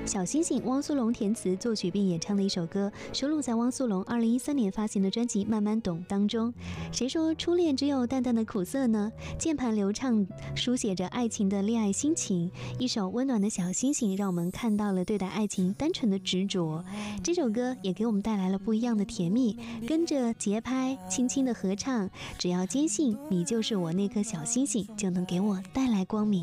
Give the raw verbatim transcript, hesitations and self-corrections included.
小星星，汪苏泷填词作曲并演唱的一首歌，收录在汪苏泷二零一三年发行的专辑《慢慢懂》当中。谁说初恋只有淡淡的苦涩呢？键盘流畅，书写着爱情的恋爱心情。一首温暖的小星星，让我们看到了对待爱情单纯的执着。这首歌也给我们带来了不一样的甜蜜，跟着节拍轻轻的合唱，只要坚信你就是我那颗小星星，就能给我带来光明。